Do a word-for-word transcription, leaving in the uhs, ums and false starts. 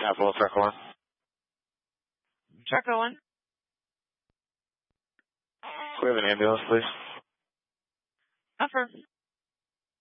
Capital Truck One. Truck One. We have an ambulance, please. Offer.